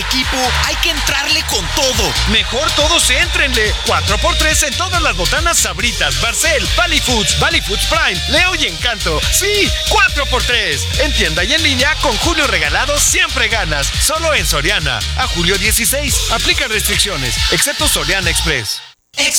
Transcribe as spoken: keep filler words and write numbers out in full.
equipo, hay que entrarle con todo. Mejor todos éntrenle. cuatro por tres en todas las botanas Sabritas, Barcel, Valley Foods, Valley Foods Prime, Leo y Encanto. Sí, cuatro por tres. En tienda y en línea, con Julio Regalado siempre ganas. Solo en Soriana. A julio dieciséis. Aplica restricciones, excepto Soriana Express.